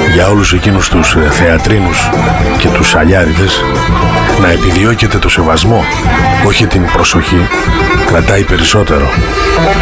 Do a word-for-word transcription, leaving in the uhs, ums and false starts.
για όλους εκείνους τους θεατρίνους και τους σαλιάριδες, να επιδιώκετε το σεβασμό, όχι την προσοχή, κρατάει περισσότερο.